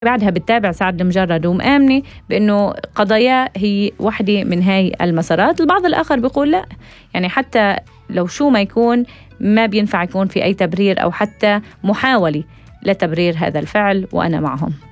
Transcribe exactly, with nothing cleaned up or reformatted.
بعدها بتتابع سعد المجرد ومآمنة بأنه قضايا هي واحدة من هاي المسارات. البعض الآخر بيقول لا، يعني حتى لو شو ما يكون ما بينفع يكون في أي تبرير أو حتى محاولة لتبرير هذا الفعل، وأنا معهم.